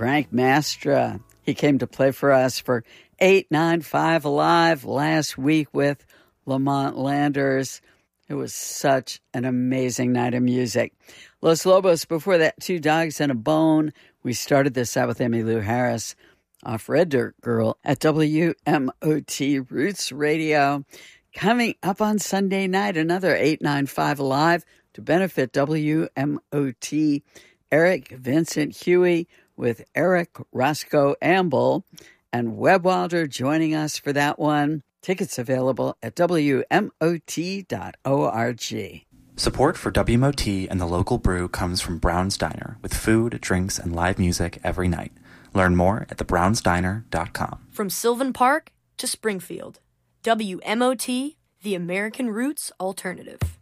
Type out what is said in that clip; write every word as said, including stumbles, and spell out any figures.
Frank Mastra. He came to play for us for eight ninety-five Alive last week with Lamont Landers. It was such an amazing night of music. Los Lobos, before that, Two Dogs and a Bone. We started this out with Emmylou Harris off Red Dirt Girl at W M O T Roots Radio. Coming up on Sunday night, another eight ninety-five Alive to benefit W M O T. Eric Vincent Huey with Eric Roscoe Amble and Webb Wilder joining us for that one. Tickets available at W M O T dot org. Support for W M O T and the local brew comes from Brown's Diner, with food, drinks, and live music every night. Learn more at the browns diner dot com. From Sylvan Park to Springfield, W M O T, the American Roots Alternative.